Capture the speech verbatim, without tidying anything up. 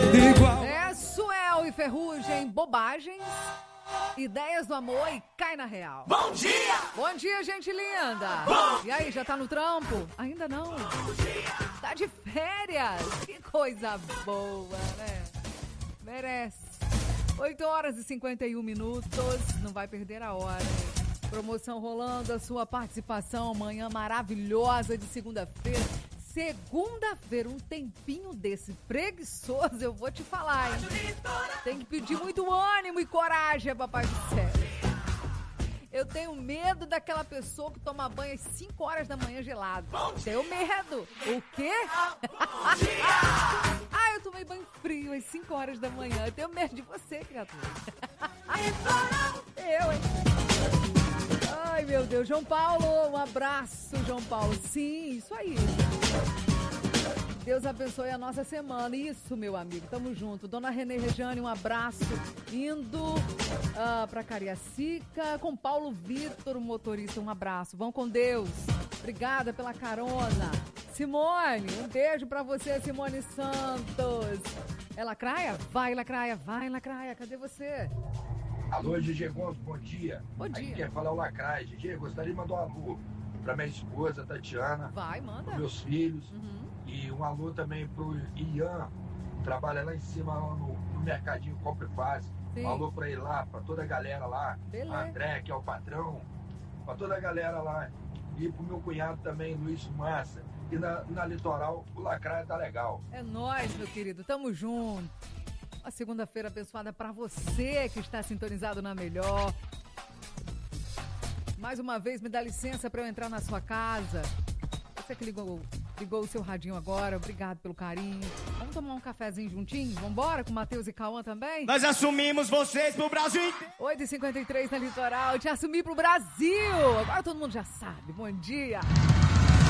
igual. É Suel e Ferrugem, bobagens, ideias do amor e cai na real. Bom dia! Bom dia, gente linda! Bom. E aí, já tá no trampo? Ainda não? Bom dia! Tá de férias? Que coisa boa, né? Merece. oito horas e cinquenta e um minutos, não vai perder a hora. Promoção rolando, a sua participação, manhã maravilhosa de segunda-feira. Segunda-feira, um tempinho desse preguiçoso, eu vou te falar, hein? Tem que pedir muito ânimo e coragem, papai do céu. Eu tenho medo daquela pessoa que toma banho às cinco horas da manhã gelado. Tenho medo. O quê? Ah, eu tomei banho frio às cinco horas da manhã. Eu tenho medo de você, criatura. Eu, hein? Ai, meu Deus. João Paulo, um abraço, João Paulo. Sim, isso aí. Deus abençoe a nossa semana. Isso, meu amigo. Tamo junto. Dona Renê Rejane, um abraço. Indo uh, pra Cariacica com Paulo Vitor, o motorista. Um abraço. Vão com Deus. Obrigada pela carona. Simone, um beijo pra você, Simone Santos. É Lacraia? Vai, Lacraia. Vai, Lacraia. Cadê você? Alô, G G Gomes, bom dia. Bom dia. Aqui quer falar o Lacraia. G G, gostaria de mandar um alô pra minha esposa, Tatiana. Vai, manda. Pros meus filhos. Uhum. E um alô também pro Ian, que trabalha lá em cima, lá no, no mercadinho Compre Fácil. Um alô pra ele lá, pra toda a galera lá. Beleza. A André, que é o patrão. Pra toda a galera lá. E pro meu cunhado também, Luiz Massa. E na, na Litoral, o Lacraia tá legal. É nóis, meu querido. Tamo junto. Uma segunda-feira abençoada pra você que está sintonizado na melhor. Mais uma vez, me dá licença pra eu entrar na sua casa. Você que ligou, ligou o seu radinho agora, obrigado pelo carinho. Vamos tomar um cafezinho juntinho? Vambora com o Matheus e Cauã também? Nós assumimos vocês pro Brasil inteiro. oito e cinquenta e três na Litoral, te assumi pro Brasil. Agora todo mundo já sabe. Bom dia.